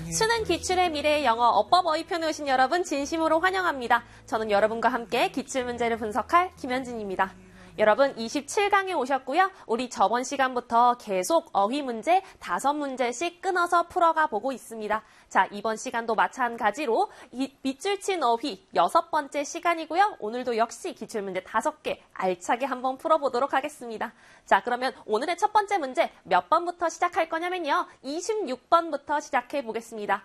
수능 기출의 미래 영어 어법 어휘편에 오신 여러분 진심으로 환영합니다. 저는 여러분과 함께 기출문제를 분석할 김현진입니다. 여러분 27강에 오셨고요. 우리 저번 시간부터 계속 어휘 문제 5문제씩 끊어서 풀어가 보고 있습니다. 자, 이번 시간도 마찬가지로 이 밑줄 친 어휘 6번째 시간이고요. 오늘도 역시 기출문제 5개 알차게 한번 풀어보도록 하겠습니다. 자, 그러면 오늘의 첫 번째 문제 몇 번부터 시작할 거냐면요. 26번부터 시작해 보겠습니다.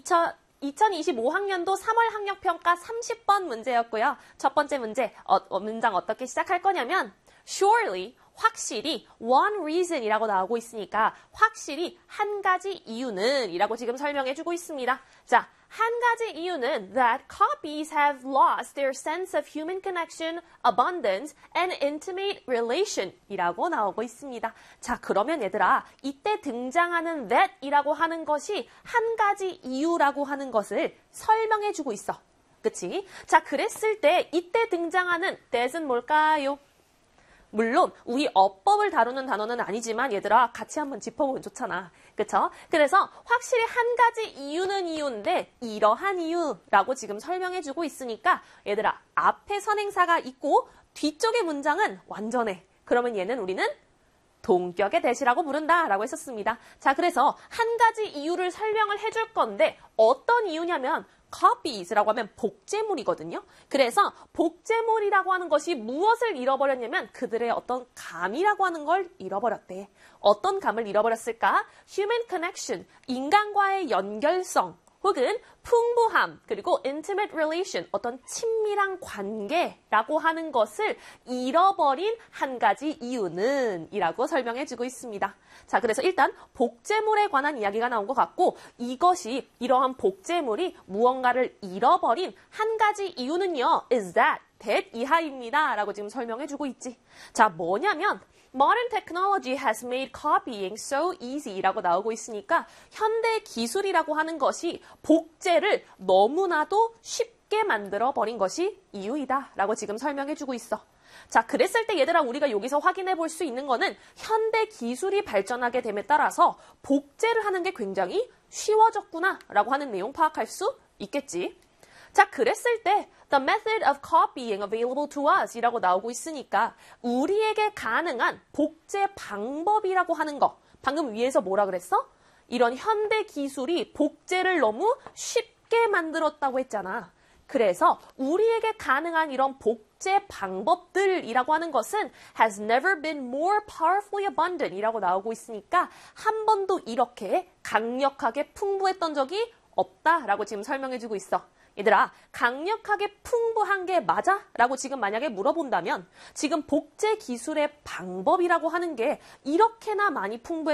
2025학년도 3월 학력평가 30번 문제였고요. 첫 번째 문제, 문장 어떻게 시작할 거냐면 surely, 확실히, one reason 이라고 나오고 있으니까 확실히 한 가지 이유는 이라고 지금 설명해주고 있습니다. 자, 한 가지 이유는 that copies have lost their sense of human connection, abundance, and intimate relation 이라고 나오고 있습니다. 자, 그러면 얘들아, 이때 등장하는 that 이라고 하는 것이 한 가지 이유라고 하는 것을 설명해주고 있어. 그치? 자, 그랬을 때 이때 등장하는 that은 뭘까요? 물론 우리 어법을 다루는 단어는 아니지만 얘들아 같이 한번 짚어보면 좋잖아. 그쵸? 그래서 확실히 한 가지 이유는 이유인데 이러한 이유라고 지금 설명해주고 있으니까 얘들아 앞에 선행사가 있고 뒤쪽의 문장은 완전해. 그러면 얘는 우리는 동격의 대시라고 부른다라고 했었습니다. 자, 그래서 한 가지 이유를 설명을 해줄 건데 어떤 이유냐면 copies라고 하면 복제물이거든요. 그래서 복제물이라고 하는 것이 무엇을 잃어버렸냐면 그들의 어떤 감이라고 하는 걸 잃어버렸대. 어떤 감을 잃어버렸을까? human connection, 인간과의 연결성, 혹은 풍부함, 그리고 intimate relation, 어떤 친밀한 관계라고 하는 것을 잃어버린 한 가지 이유는 이라고 설명해주고 있습니다. 자, 그래서 일단 복제물에 관한 이야기가 나온 것 같고 이것이 이러한 복제물이 무언가를 잃어버린 한 가지 이유는요. is that 이하입니다. 라고 지금 설명해주고 있지. 자, 뭐냐면 Modern technology has made copying so easy 라고 나오고 있으니까 현대 기술이라고 하는 것이 복제를 너무나도 쉽게 만들어버린 것이 이유이다 라고 지금 설명해주고 있어. 자, 그랬을 때 얘들아 우리가 여기서 확인해 볼 수 있는 거는 현대 기술이 발전하게 됨에 따라서 복제를 하는 게 굉장히 쉬워졌구나 라고 하는 내용 파악할 수 있겠지. 자, 그랬을 때 the method of copying available to us 이라고 나오고 있으니까 우리에게 가능한 복제 방법이라고 하는 거 방금 위에서 뭐라 그랬어? 이런 현대 기술이 복제를 너무 쉽게 만들었다고 했잖아. 그래서 우리에게 가능한 이런 복제 방법들이라고 하는 것은 has never been more powerfully abundant 이라고 나오고 있으니까 한 번도 이렇게 강력하게 풍부했던 적이 없다라고 지금 설명해주고 있어. 얘들아, 강력하게 풍부한 게 맞아? 라고 지금 만약에 물어본다면 지금 복제 기술의 방법이라고 하는 게 이렇게나 많이 풍부했